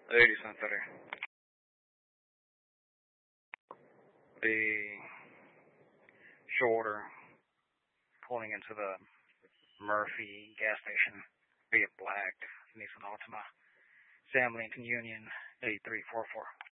80 Center. The shorter pulling into the Murphy gas station via black Nissan Altima. Sam Lincoln Union 8344.